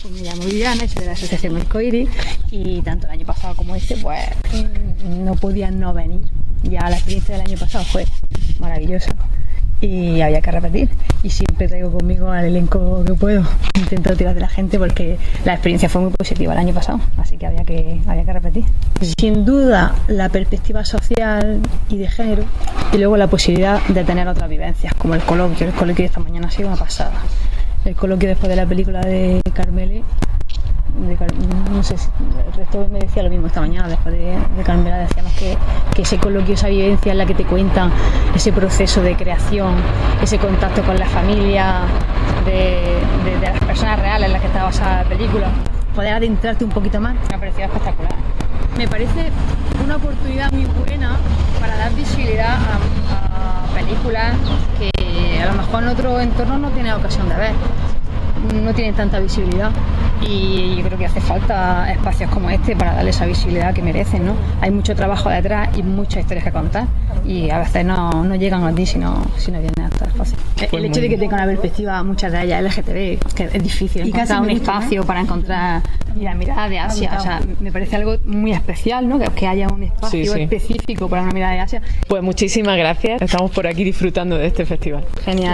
Pues me llamo Viviana, soy de la Asociación Arcoiris y tanto el año pasado como este, pues no podían no venir. Ya la experiencia del año pasado fue maravillosa y había que repetir. Y siempre traigo conmigo al elenco que puedo. Intento tirar de la gente porque la experiencia fue muy positiva el año pasado, así que había que repetir. Sin duda, la perspectiva social y de género y luego la posibilidad de tener otras vivencias, como el coloquio. El coloquio de esta mañana ha sido una pasada. El coloquio después de la película de Carmele, no sé si el resto me decía lo mismo esta mañana. Después de Carmela decíamos que ese coloquio, esa vivencia en la que te cuentan ese proceso de creación, ese contacto con la familia de las personas reales en las que está basada la película, poder adentrarte un poquito más, me ha parecido espectacular. Me parece una oportunidad muy buena para dar visibilidad a películas que a lo mejor en otro entorno no tienen ocasión de ver, no tienen tanta visibilidad, y yo creo que hace falta espacios como este para darle esa visibilidad que merecen, ¿no? Hay mucho trabajo detrás y muchas historias que contar y a veces no llegan a ti si no vienen a estos espacios. El hecho de que tenga una perspectiva, muchas de ellas LGTB, que es difícil encontrar un espacio para encontrar la mirada de Asia, o sea, me parece algo muy especial, ¿no? Que haya un espacio específico para una mirada de Asia. Pues muchísimas gracias, estamos por aquí disfrutando de este festival. Genial.